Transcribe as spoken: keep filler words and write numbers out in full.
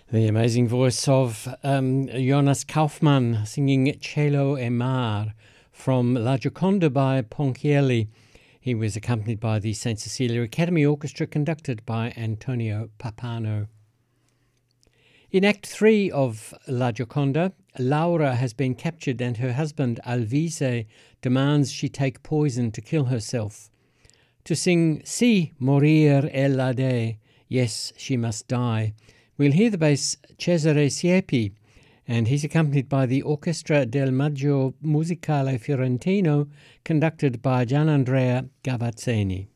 The amazing voice of um, Jonas Kaufmann singing Cielo e Mar from La Gioconda by Ponchielli. He was accompanied by the Saint Cecilia Academy Orchestra conducted by Antonio Papano. In Act three of La Gioconda, Laura has been captured and her husband Alvise demands she take poison to kill herself. To sing Si morir ella de, yes, she must die, we'll hear the bass Cesare Siepi, and he's accompanied by the Orchestra del Maggio Musicale Fiorentino, conducted by Gianandrea Gavazzeni.